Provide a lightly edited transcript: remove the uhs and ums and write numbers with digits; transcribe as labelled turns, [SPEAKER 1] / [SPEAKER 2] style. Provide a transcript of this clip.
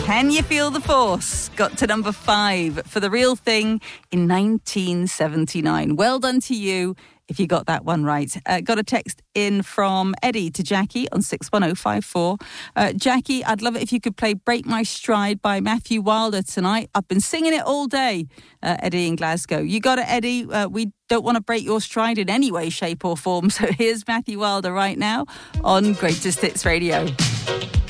[SPEAKER 1] Can You Feel the Force? Got to number 5 for The Real Thing in 1979. Well done to you if you got that one right. Got a text in from Eddie to Jackie on 61054. Jackie, I'd love it if you could play Break My Stride by Matthew Wilder tonight. I've been singing it all day. Eddie in Glasgow. You got it, Eddie. We don't want to break your stride in any way, shape or form. So here's Matthew Wilder right now on Greatest Hits Radio.